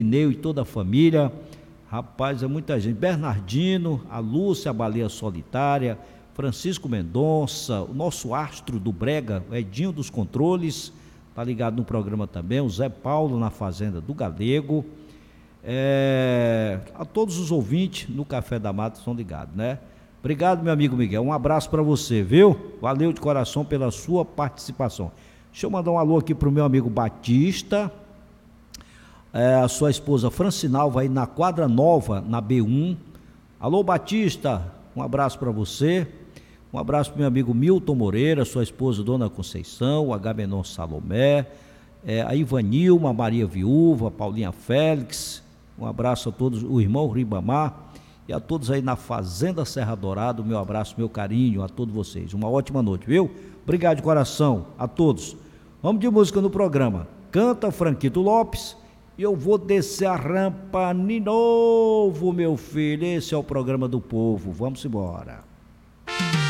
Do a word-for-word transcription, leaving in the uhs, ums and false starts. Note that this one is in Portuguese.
Neu e toda a família. Rapaz, é muita gente. Bernardino, a Lúcia, a Baleia Solitária, Francisco Mendonça, o nosso astro do Brega, o Edinho dos Controles, tá ligado no programa também, o Zé Paulo na Fazenda do Galego. É, a todos os ouvintes no Café da Mata estão ligados, né? Obrigado, meu amigo Miguel. Um abraço para você, viu? Valeu de coração pela sua participação. Deixa eu mandar um alô aqui pro meu amigo Batista. É, a sua esposa Francinal vai na quadra nova, na B um. Alô, Batista, um abraço para você. Um abraço para meu amigo Milton Moreira, sua esposa Dona Conceição, o Agamenon Salomé, é, a Ivanilma, a Maria Viúva, a Paulinha Félix. Um abraço a todos, o irmão Ribamar e a todos aí na Fazenda Serra Dourada. Meu abraço, meu carinho a todos vocês. Uma ótima noite, viu? Obrigado de coração a todos. Vamos de música no programa. Canta Franquito Lopes. E eu vou descer a rampa de novo, meu filho. Esse é o programa do povo. Vamos embora.